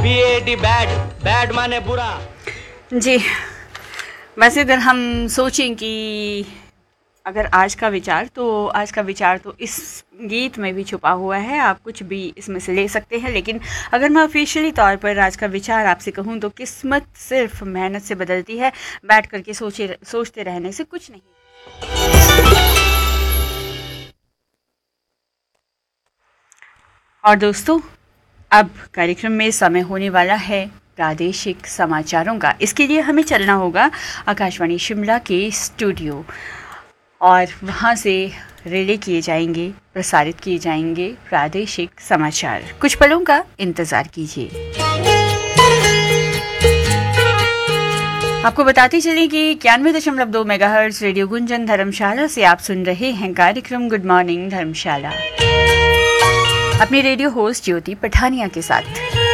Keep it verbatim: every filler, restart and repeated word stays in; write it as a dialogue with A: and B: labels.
A: B A D bad, bad माने बुरा।
B: जी, वैसे अगर हम सोचें कि अगर आज का विचार तो आज का विचार तो इस गीत में भी छुपा हुआ है, आप कुछ भी इसमें से ले सकते हैं। लेकिन अगर मैं ऑफिशियली तौर पर आज का विचार आपसे कहूँ तो किस्मत सिर्फ मेहनत से बदलती है, बैठ करके सोचे सोचते रहने से कुछ नहीं। और दोस्तों, अब कार्यक्रम में समय होने वाला है प्रादेशिक समाचारों का। इसके लिए हमें चलना होगा आकाशवाणी शिमला के स्टूडियो और वहाँ से रिले किए जाएंगे, प्रसारित किए जाएंगे प्रादेशिक समाचार। कुछ पलों का इंतज़ार कीजिए। आपको बताते चलें कि इक्यानवे दशमलव दो मेगाहर्ट्ज़ रेडियो गुंजन धर्मशाला से आप सुन रहे हैं कार्यक्रम गुड मॉर्निंग धर्मशाला अपनी रेडियो होस्ट ज्योति पठानिया के साथ।